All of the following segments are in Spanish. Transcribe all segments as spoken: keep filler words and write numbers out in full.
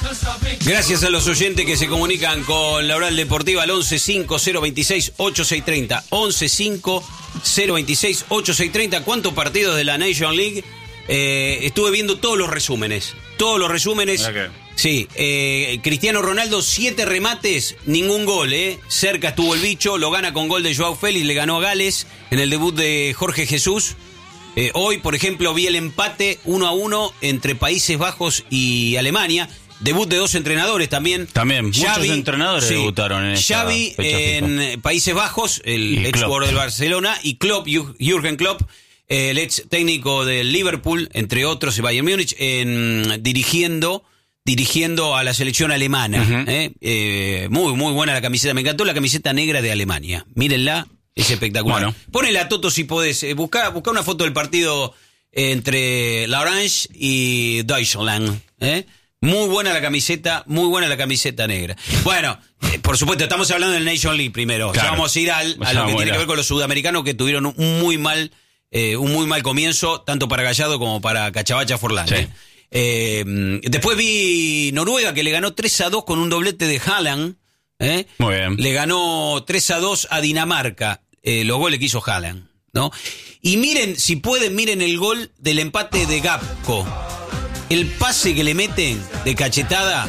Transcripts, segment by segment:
Gracias a los oyentes que se comunican con la Oral Deportiva al once cinco cero veintiséis ochenta y seis treinta. once cinco cero veintiséis ochenta y seis treinta. ¿Cuántos partidos de la Nation League? Eh, estuve viendo todos los resúmenes. Todos los resúmenes. Okay. Sí, eh, Cristiano Ronaldo, siete remates, ningún gol, ¿eh? Cerca estuvo el bicho, lo gana con gol de Joao Félix, le ganó a Gales en el debut de Jorge Jesús. Eh, hoy, por ejemplo, vi el empate uno a uno entre Países Bajos y Alemania. Debut de dos entrenadores también. También, Xavi, muchos entrenadores sí, debutaron en esta Xavi fecha en FIFA. Países Bajos, el ex jugador del Barcelona, y Klopp, Jürgen Klopp, el ex técnico del Liverpool, entre otros, y Bayern Múnich, en, dirigiendo, dirigiendo a la selección alemana. Uh-huh. ¿eh? Eh, muy, muy buena la camiseta. Me encantó la camiseta negra de Alemania. Mírenla, es espectacular. Bueno. Ponela, Toto, si podés. Eh, busca, busca una foto del partido entre la Orange y Deutschland, ¿eh? Muy buena la camiseta, muy buena la camiseta negra. Bueno, eh, por supuesto, estamos hablando del Nation League primero. Claro. Ya vamos a ir al, a lo que tiene que ver con los sudamericanos, que tuvieron un muy mal, eh, un muy mal comienzo, tanto para Gallardo como para Cachavacha Forlán. Sí. ¿eh? Eh, después vi Noruega, que le ganó tres a dos con un doblete de Haaland. ¿eh? Muy bien. Le ganó tres a dos a Dinamarca, eh, los goles que hizo Haaland, ¿no? Y miren, si pueden, miren el gol del empate de Gapco. El pase que le meten de cachetada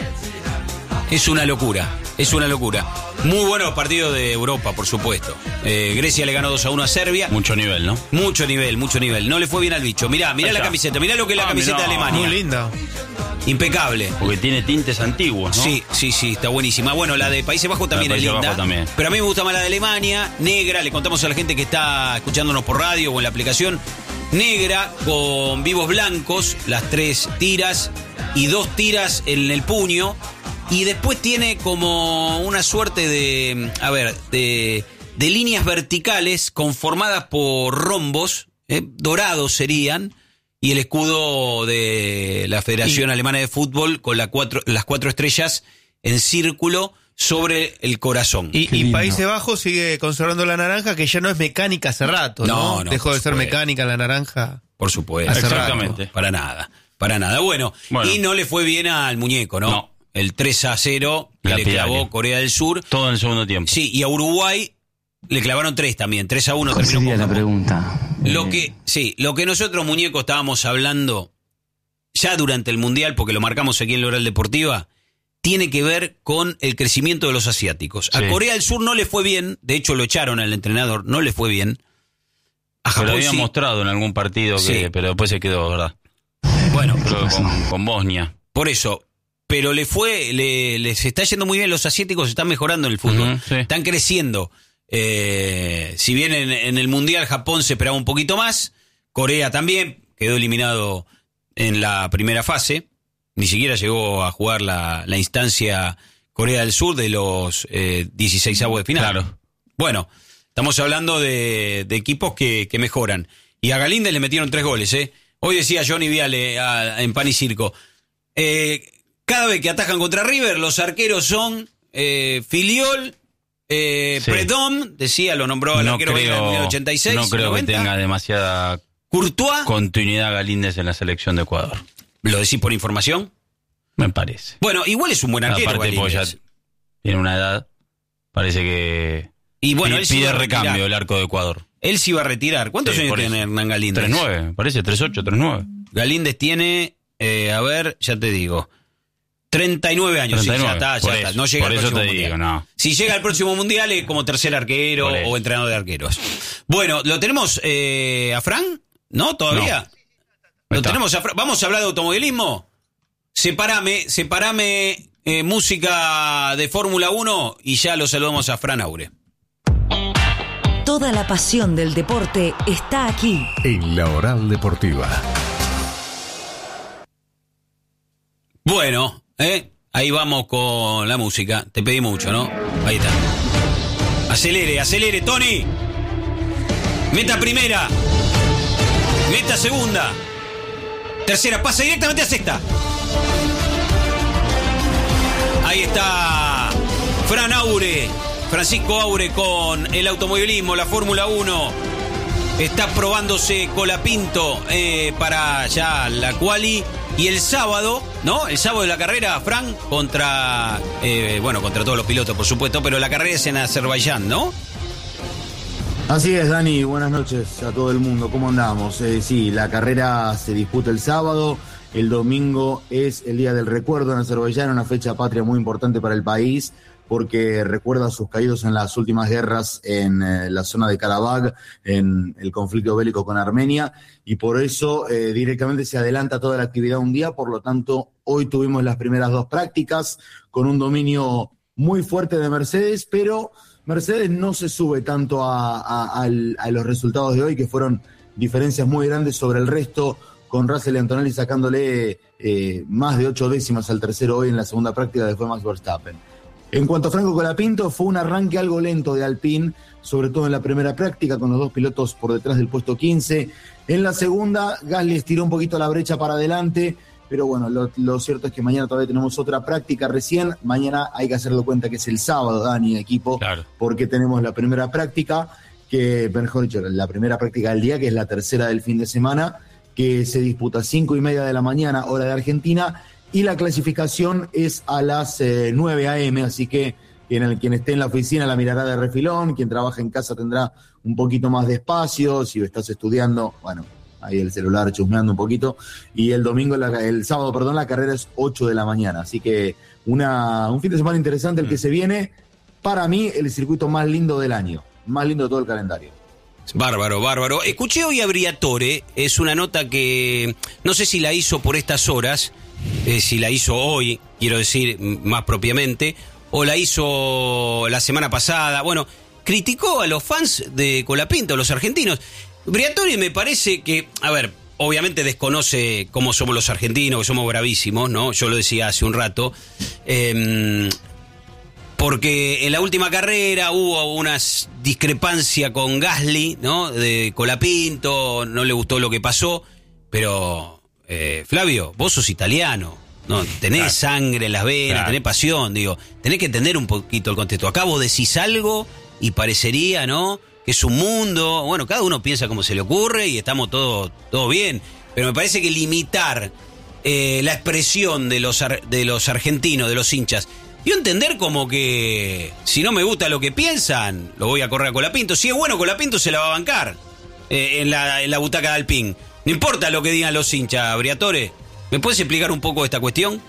es una locura, es una locura. Muy buenos partidos de Europa, por supuesto. Eh, Grecia le ganó dos a uno a Serbia. Mucho nivel, ¿no? Mucho nivel, mucho nivel. No le fue bien al bicho. Mirá, mirá la camiseta, mirá lo que es la ah, camiseta mirá, de Alemania. Muy linda. Impecable. Porque tiene tintes antiguos, ¿no? Sí, sí, sí, está buenísima. Bueno, la de Países Bajos también es linda. También. Pero a mí me gusta más la de Alemania, negra. Le contamos a la gente que está escuchándonos por radio o en la aplicación. Negra con vivos blancos, las tres tiras y dos tiras en el puño. Y después tiene como una suerte de, a ver, de, de líneas verticales conformadas por rombos, ¿eh? dorados serían, y el escudo de la Federación y... Alemana de Fútbol con la cuatro, las cuatro estrellas en círculo sobre el corazón. Y, y Países Bajos sigue conservando la naranja, que ya no es mecánica hace rato, ¿no? no, no Dejó de ser supuesto. mecánica la naranja. Por supuesto. Exactamente. Rato. Para nada, para nada. Bueno, bueno, y no le fue bien al muñeco, ¿no? No. El tres a cero que le clavó Corea del Sur. Todo en el segundo tiempo. Sí, y a Uruguay le clavaron tres también. tres a uno terminó. Sería la pregunta. Lo que, sí, lo que nosotros, muñecos, estábamos hablando ya durante el Mundial, porque lo marcamos aquí en la Oral Deportiva, tiene que ver con el crecimiento de los asiáticos. A sí. Corea del Sur no le fue bien, de hecho lo echaron al entrenador, no le fue bien. A Japón, pero lo había sí. mostrado en algún partido, que, sí. pero después se quedó, ¿verdad? Bueno, con, con Bosnia. Por eso, pero le fue, le, les está yendo muy bien, los asiáticos están mejorando en el fútbol, uh-huh, sí. están creciendo. Eh, si bien en, en el Mundial Japón se esperaba un poquito más, Corea también quedó eliminado en la primera fase. Ni siquiera llegó a jugar la, la instancia Corea del Sur de los eh, dieciseisavos de final. Claro. Bueno, estamos hablando de, de equipos que, que mejoran. Y a Galíndez le metieron tres goles, ¿eh? Hoy decía Johnny Viale a, en Pan y Circo. Eh, cada vez que atajan contra River, los arqueros son eh, Filiol, eh, sí. Predom, decía, lo nombró al no arquero creo, en el ochenta y seis. No creo noventa. Que tenga demasiada Courtois. Continuidad Galíndez en la selección de Ecuador. ¿Lo decís por información? Me parece. Bueno, igual es un buen arquero. Aparte, porque ya tiene una edad, parece que y bueno, pide, él sí pide recambio el arco de Ecuador. Él sí va a retirar. ¿Cuántos sí, años tiene Hernán Galíndez? tres nueve, me parece, tres ocho, tres nueve. Galíndez tiene, eh, a ver, ya te digo, treinta y nueve años. treinta y nueve, sí, ya está, ya eso, está. No llega por al eso próximo te mundial. Digo, no. Si llega al próximo mundial es como tercer arquero o entrenador de arqueros. Bueno, ¿lo tenemos eh, a Fran? ¿No? ¿Todavía? No. ¿Lo tenemos a Fran? ¿Vamos a hablar de automovilismo? Separame, separame eh, música de Fórmula uno y ya lo saludamos a Fran Aure. Toda la pasión del deporte está aquí. En la Oral Deportiva. Bueno, ¿eh? Ahí vamos con la música. Te pedí mucho, ¿no? Ahí está. Acelere, acelere, Tony. Meta primera. Meta segunda. Tercera, pasa directamente a sexta. Ahí está Fran Aure, Francisco Aure con el automovilismo, la Fórmula uno. Está probándose Colapinto eh, para ya la quali Y el sábado, ¿no? El sábado de la carrera, Fran, contra, eh, bueno, contra todos los pilotos, por supuesto, pero la carrera es en Azerbaiyán, ¿no? Así es, Dani, buenas noches a todo el mundo, ¿cómo andamos? Eh, sí, la carrera se disputa el sábado, el domingo es el Día del Recuerdo en Azerbaiyán, una fecha patria muy importante para el país, porque recuerda a sus caídos en las últimas guerras en eh, la zona de Karabaj, en el conflicto bélico con Armenia, y por eso eh, directamente se adelanta toda la actividad un día, por lo tanto, hoy tuvimos las primeras dos prácticas, con un dominio muy fuerte de Mercedes, pero Mercedes no se sube tanto a, a, a, a los resultados de hoy, que fueron diferencias muy grandes sobre el resto, con Russell y Antonelli sacándole eh, más de ocho décimas al tercero hoy en la segunda práctica de fue Max Verstappen. En cuanto a Franco Colapinto, fue un arranque algo lento de Alpine, sobre todo en la primera práctica, con los dos pilotos por detrás del puesto quince. En la segunda, Gasly estiró un poquito la brecha para adelante, pero bueno, lo, lo cierto es que mañana todavía tenemos otra práctica recién. Mañana hay que hacerlo cuenta que es el sábado, Dani, equipo, claro, porque tenemos la primera práctica, que, mejor dicho, la primera práctica del día, que es la tercera del fin de semana, que se disputa a cinco y media de la mañana, hora de Argentina, y la clasificación es a las eh, nueve a eme, así que quien, el, quien esté en la oficina la mirará de refilón, quien trabaja en casa tendrá un poquito más de espacio, si estás estudiando, bueno, ahí el celular chusmeando un poquito, y el domingo, la, el sábado, perdón, la carrera es ocho de la mañana, así que una, un fin de semana interesante el que se viene, para mí el circuito más lindo del año, más lindo de todo el calendario. Bárbaro, bárbaro. Escuché hoy a Briatore, es una nota que no sé si la hizo por estas horas, eh, si la hizo hoy, quiero decir más propiamente, o la hizo la semana pasada. Bueno, criticó a los fans de Colapinto, los argentinos. Briatore me parece que, a ver, obviamente desconoce cómo somos los argentinos, que somos bravísimos, ¿no? Yo lo decía hace un rato. Eh, porque en la última carrera hubo una discrepancia con Gasly, ¿no? De Colapinto, no le gustó lo que pasó, pero eh, Flavio, vos sos italiano, ¿no? Tenés claro. sangre en las venas, claro. tenés pasión, digo, tenés que entender un poquito el contexto. Acá vos decís algo y parecería, ¿no?, que es un mundo, bueno, cada uno piensa como se le ocurre y estamos todo, todo bien, pero me parece que limitar eh, la expresión de los, ar- de los argentinos, de los hinchas, y entender como que si no me gusta lo que piensan, lo voy a correr a Colapinto. Si es bueno Colapinto se la va a bancar eh, en, la, en la butaca de Alpine. No importa lo que digan los hinchas, Briatore. ¿Me puedes explicar un poco esta cuestión?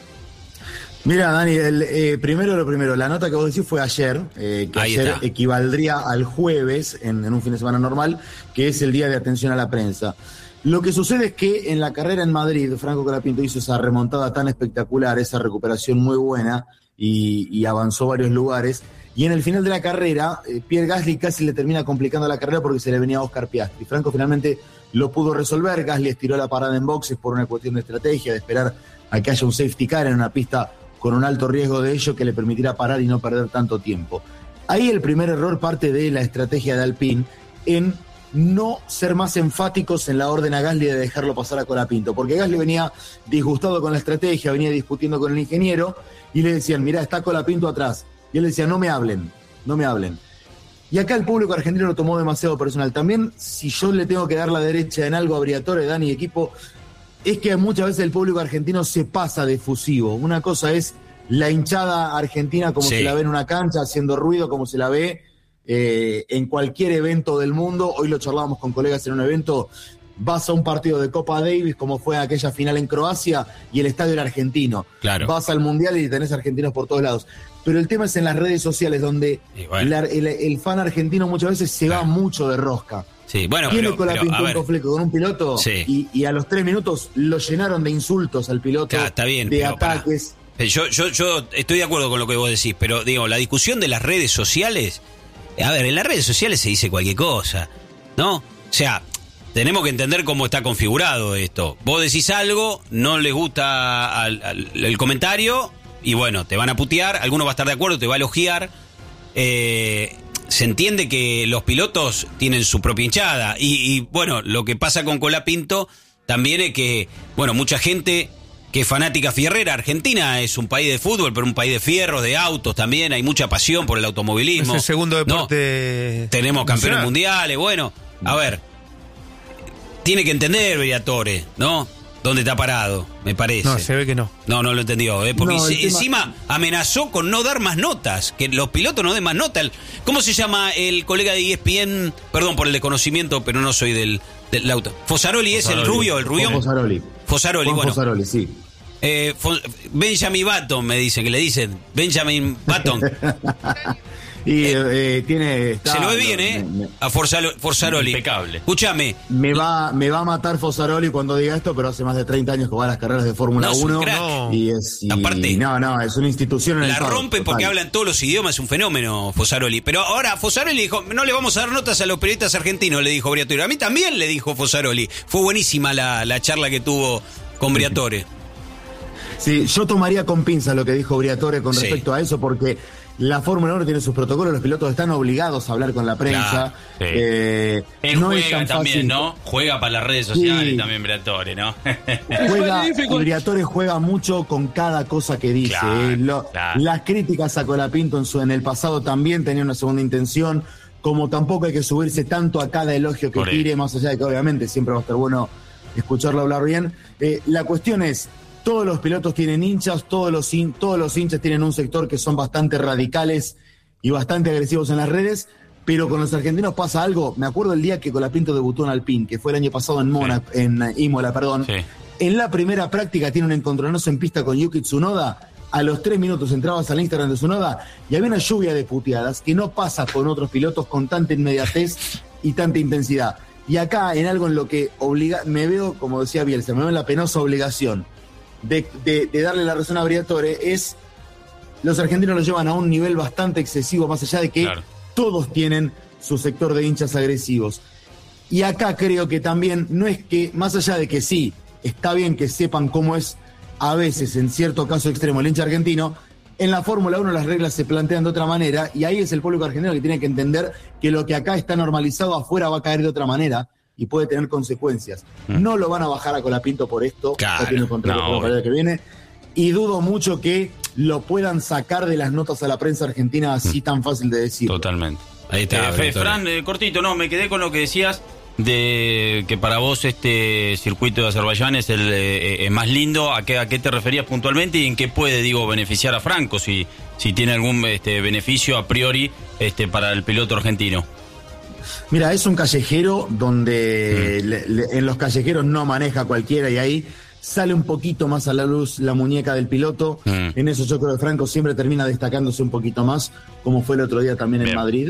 Mira, Dani, el, eh, primero lo primero, la nota que vos decís fue ayer, eh, que Ahí ayer está. equivaldría al jueves en, en un fin de semana normal, que es el día de atención a la prensa. Lo que sucede es que en la carrera en Madrid, Franco Colapinto hizo esa remontada tan espectacular, esa recuperación muy buena, y, y avanzó varios lugares. Y en el final de la carrera, eh, Pierre Gasly casi le termina complicando la carrera porque se le venía a Oscar Piastri. Franco finalmente lo pudo resolver, Gasly estiró la parada en boxes por una cuestión de estrategia, de esperar a que haya un safety car en una pista con un alto riesgo de ello que le permitirá parar y no perder tanto tiempo. Ahí el primer error parte de la estrategia de Alpine en no ser más enfáticos en la orden a Gasly de dejarlo pasar a Colapinto, porque Gasly venía disgustado con la estrategia, venía discutiendo con el ingeniero y le decían, mirá, está Colapinto atrás. Y él decía, no me hablen, no me hablen. Y acá el público argentino lo tomó demasiado personal. También, si yo le tengo que dar la derecha en algo a Briatore, Dani y equipo, es que muchas veces el público argentino se pasa de efusivo. Una cosa es la hinchada argentina como sí. se la ve en una cancha, haciendo ruido, como se la ve eh, en cualquier evento del mundo. Hoy lo charlábamos con colegas en un evento. Vas a un partido de Copa Davis, como fue aquella final en Croacia, y el estadio era argentino. Claro. Vas al Mundial y tenés argentinos por todos lados. Pero el tema es en las redes sociales, donde bueno. la, el, el fan argentino muchas veces se claro. va mucho de rosca. Sí, bueno, Tiene pero, Colapinto pero, un conflicto con un piloto sí. y, y a los tres minutos lo llenaron de insultos al piloto, claro, está bien, de pero ataques. Yo, yo, yo estoy de acuerdo con lo que vos decís, pero digo, la discusión de las redes sociales, a ver, en las redes sociales se dice cualquier cosa, ¿no? O sea, tenemos que entender cómo está configurado esto. Vos decís algo, no les gusta al, al, el comentario y bueno, te van a putear, alguno va a estar de acuerdo, te va a elogiar. Eh, se entiende que los pilotos tienen su propia hinchada y, y bueno, lo que pasa con Colapinto también es que, bueno, mucha gente que es fanática fierrera. Argentina es un país de fútbol, pero un país de fierros, de autos también, hay mucha pasión por el automovilismo. Es el segundo deporte. No, tenemos campeones mundiales, bueno, a ver, tiene que entender Briatore, ¿no? ¿Dónde está parado? Me parece. No, se ve que no. No, no lo entendió, ¿eh? Porque No, se- el tema- encima amenazó con no dar más notas, que los pilotos no den más notas. ¿Cómo se llama el colega de E S P N? Perdón por el desconocimiento, pero no soy del, del auto. Fosaroli es el rubio, el rubión. Juan Fosaroli. Fosaroli, Juan bueno. Fosaroli, sí. Eh, Fo- Benjamin Button, me dicen, que le dicen. Benjamin Button. Y eh, tiene... está- Se lo ve bien, ¿eh? Me, A Forzalo- Forzaroli. Impecable. Escúchame. me va, me va a matar Fosaroli cuando diga esto, pero hace más de treinta años que va a las carreras de Fórmula No, es un uno. crack. No. Y es... y- Aparte- no, no, es una institución en el La paddock, rompe total. porque habla en todos los idiomas, es un fenómeno Fosaroli. Pero ahora Fosaroli dijo, no le vamos a dar notas a los periodistas argentinos, le dijo Briatore. A mí también le dijo Fosaroli. Fue buenísima la, la charla que tuvo con Briatore. Sí, yo tomaría con pinzas lo que dijo Briatore con Sí. respecto a eso, porque la Fórmula uno tiene sus protocolos, los pilotos están obligados a hablar con la prensa. Claro, sí. eh, Él no es juega tan también, fácil. ¿no? Juega para las redes sociales Sí. también, Briatore, ¿no? Juega, Briatore juega mucho con cada cosa que dice. Claro, eh, lo- claro. Las críticas a Colapinto en, su, en el pasado también tenían una segunda intención, como tampoco hay que subirse tanto a cada elogio que Por tire, eso. más allá de que obviamente siempre va a estar bueno escucharlo hablar bien. Eh, la cuestión es, todos los pilotos tienen hinchas, todos los, hin- todos los hinchas tienen un sector que son bastante radicales y bastante agresivos en las redes, pero con los argentinos pasa algo. Me acuerdo el día que Colapinto debutó en Alpine, que fue el año pasado en Mona, en eh, Imola, perdón. Sí. En la primera práctica tiene un encontronazo en pista con Yuki Tsunoda. A los tres minutos entrabas al Instagram de Tsunoda y había una lluvia de puteadas que no pasa con otros pilotos con tanta inmediatez y tanta intensidad. Y acá, en algo en lo que obliga, me veo, como decía Bielsa, me veo en la penosa obligación de, de- de darle la razón a Briatore, es los argentinos lo llevan a un nivel bastante excesivo, más allá de que Claro. todos tienen su sector de hinchas agresivos. Y acá creo que también no es que, más allá de que sí, está bien que sepan cómo es a veces, en cierto caso extremo, el hincha argentino, en la Fórmula uno las reglas se plantean de otra manera y ahí es el público argentino que tiene que entender que lo que acá está normalizado afuera va a caer de otra manera y puede tener consecuencias. No lo van a bajar a Colapinto por esto, Claro. ya tiene el contrato No, para la obvio. carrera que viene, y dudo mucho que lo puedan sacar de las notas a la prensa argentina así tan fácil de decir. Totalmente. Ahí está. Eh, Fe- Briatore. Fran, eh, cortito, no, me quedé con lo que decías de que para vos este circuito de Azerbaiyán es el eh, eh, más lindo. ¿A qué, ¿A qué te referías puntualmente y en qué puede, digo, beneficiar a Franco? Si, si tiene algún este, beneficio a priori este, para el piloto argentino. Mira, es un callejero donde le- le- en los callejeros no maneja cualquiera y ahí sale un poquito más a la luz la muñeca del piloto. Mm. En eso yo creo que Franco siempre termina destacándose un poquito más, como fue el otro día también en Bien. Madrid.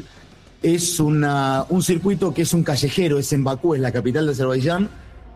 Es una, un circuito que es un callejero, es en Bakú, es la capital de Azerbaiyán,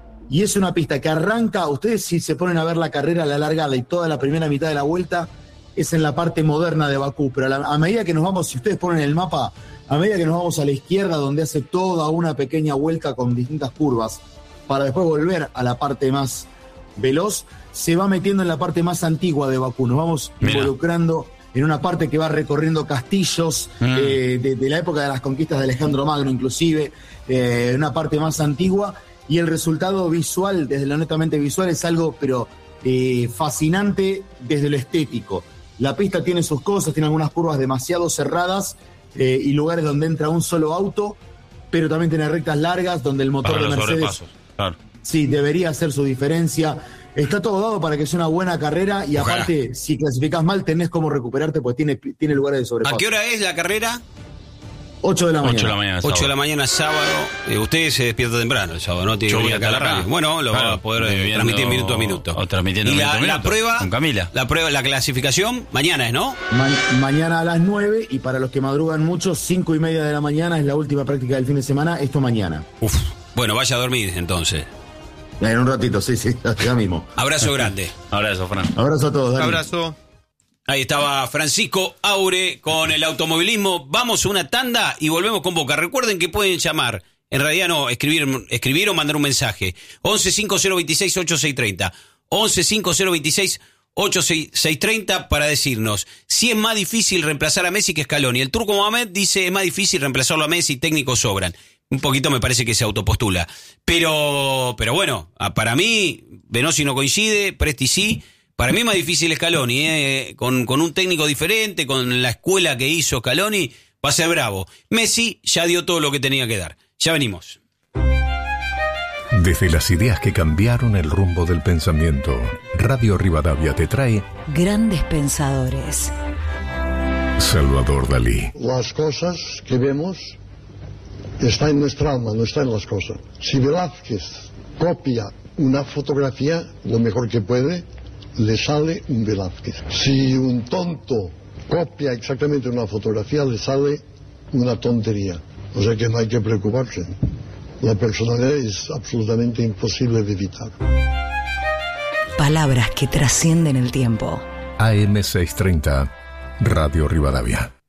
y es una pista que arranca, ustedes si se ponen a ver la carrera, la largada y toda la primera mitad de la vuelta, es en la parte moderna de Bakú, pero a, la- a medida que nos vamos, si ustedes ponen el mapa, a medida que nos vamos a la izquierda, donde hace toda una pequeña vuelta con distintas curvas, para después volver a la parte más veloz, se va metiendo en la parte más antigua de Bakú, nos vamos Mira. involucrando en una parte que va recorriendo castillos Mm. eh, de, de la época de las conquistas de Alejandro Magno, inclusive, eh, una parte más antigua, y el resultado visual, desde lo netamente visual, es algo, pero eh, fascinante desde lo estético. La pista tiene sus cosas, tiene algunas curvas demasiado cerradas eh, y lugares donde entra un solo auto, pero también tiene rectas largas donde el motor Para de los Mercedes sobrepasos. Claro. sí debería hacer su diferencia. Está todo dado para que sea una buena carrera y Ojalá. aparte, si clasificás mal, tenés cómo recuperarte porque tiene, tiene lugares de sobrepaso. ¿A qué hora es la carrera? ocho de la mañana. ocho de la mañana. ocho de la sábado. mañana, sábado. Eh, usted se despierta temprano el sábado, ¿no? Tiene Yo que voy venir acá a la hasta la radio. radio. Bueno, lo Claro, va a poder eh, viviendo- transmitir minuto a minuto. o transmitiendo y la, minuto a la minuto, prueba, con Camila. La prueba, la clasificación, mañana es, ¿no? Ma- mañana a las nueve y para los que madrugan mucho, cinco y media de la mañana es la última práctica del fin de semana. Esto mañana. Uf. Bueno, vaya a dormir entonces. En un ratito, sí, sí, ya mismo. Abrazo grande. Abrazo, Fran. Abrazo a todos. Dani. Abrazo. Ahí estaba Francisco Aure con el automovilismo. Vamos a una tanda y volvemos con Boca. Recuerden que pueden llamar, en realidad no, escribir, escribir o mandar un mensaje. once cinco cero veintiséis ochenta y seis treinta. once cinco cero veintiséis ochenta y seis treinta para decirnos si es más difícil reemplazar a Messi que Scaloni. El turco Mohamed dice es más difícil reemplazarlo a Messi, técnicos sobran. Un poquito me parece que se autopostula. Pero, pero bueno, para mí, Benossi no coincide, Presti sí. Para mí es más difícil Scaloni, ¿eh? con, con un técnico diferente, con la escuela que hizo Scaloni, va a ser bravo. Messi ya dio todo lo que tenía que dar. Ya venimos. Desde las ideas que cambiaron el rumbo del pensamiento, Radio Rivadavia te trae Grandes Pensadores. Salvador Dalí. Las cosas que vemos están en nuestra alma, no están en las cosas. Si Velázquez copia una fotografía, lo mejor que puede, le sale un Velázquez. Si un tonto copia exactamente una fotografía, le sale una tontería. O sea que no hay que preocuparse. La personalidad es absolutamente imposible de evitar. Palabras que trascienden el tiempo. A M seiscientos treinta, Radio Rivadavia.